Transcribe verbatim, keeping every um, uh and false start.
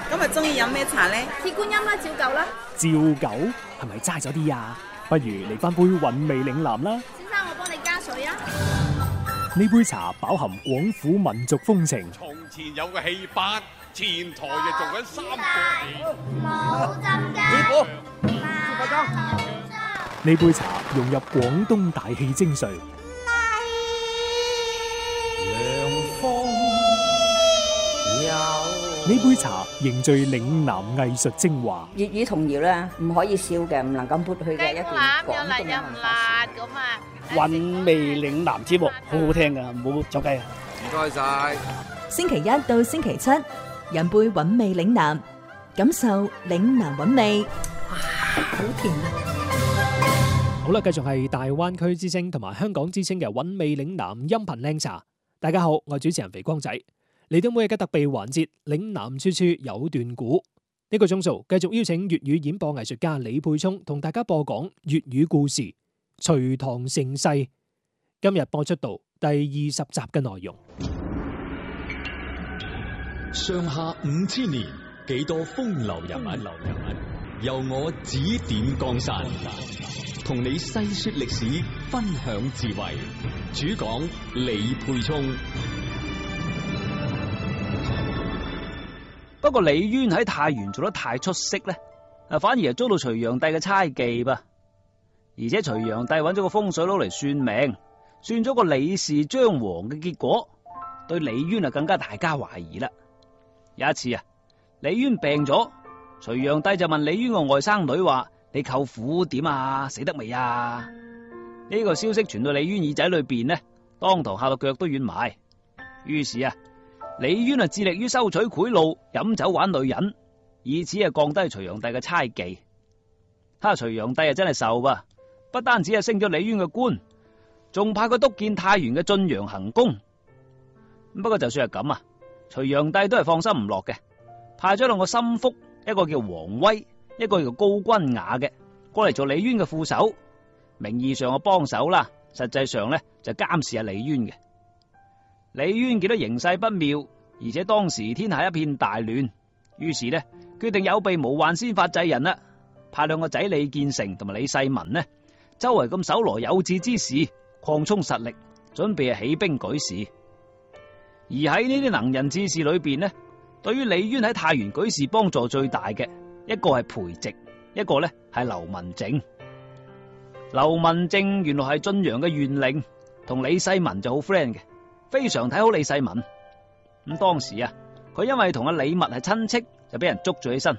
今日中意飲咩茶呢？ 鐵觀音啦，照舊啦。 照舊係咪齋咗啲啊？不如嚟翻杯韻味嶺南啦。 先生，我幫你加水啊。 呢杯茶飽含廣府民族風情。 從前有個戲班，前台就做緊三個冇針㗎。 師傅， 呢杯茶融入廣東大氣精髓。呢杯茶凝聚嶺南藝術精華。 粵語童謠咧，唔可以笑嘅，唔能夠抹去嘅一段廣東嘅文化。 韻味嶺南節目好好聽噶，唔好走雞啊！ 唔該晒。 星期一到星期七，飲杯韻味嶺南，感受嶺南韻味。哇，好甜啊！ 好啦，繼續係大灣區之聲同埋香港之聲嘅韻味嶺南音頻靚茶。大家好，我係主持人肥光仔。嚟到每日嘅特備環節，嶺南處處有段古。呢個鐘數繼續邀請粵語演播藝術家李沛聰同大家播講粵語故事《隋唐盛世》。今日播出到第二十集嘅內容。 上下五千年，幾多風流人物，由我指點江山，同你細說歷史，分享智慧。主講李沛聰。 不過李淵喺太原做得太出色咧，啊反而係遭到隋煬帝嘅猜忌噃。而且隋煬帝揾咗個風水佬嚟算命，算咗個李氏將亡嘅結果，對李淵啊更加大加懷疑啦。有一次啊，李淵病咗，隋煬帝就問李淵個外甥女話：你舅父點啊？死得未啊？呢個消息傳到李淵耳仔裏邊呢，當堂嚇到腳都軟埋。於是啊，李淵啊致力於收取賄賂、飲酒玩女人，以此啊降低隋煬帝嘅猜忌。哈，隋煬帝啊真係受啊，不單止係升咗李淵嘅官，仲派佢督建太原嘅晉陽行宮。不過就算係咁啊，隋煬帝都係放心唔落嘅，派咗兩個心腹，一個叫王威，一個叫高君雅嘅，過嚟做李淵嘅副手，名義上嘅幫手啦，實際上咧就監視下李淵嘅。李淵見到形勢不妙，而且當時天下一片大亂，於是呢決定有備無患先發制人啦，派兩個仔李建成同埋李世民呢，周圍咁搜羅有志之士，擴充實力，準備係起兵舉事。而喺呢啲能人志士裏邊呢，對於李淵喺太原舉事幫助最大嘅一個係裴植，一個呢係劉文靜。劉文靜原來係晉陽嘅縣令，同李世民就好 friend 嘅，非常睇好李世民。咁當時啊，佢因為同阿李密係親戚，就俾人捉咗起身。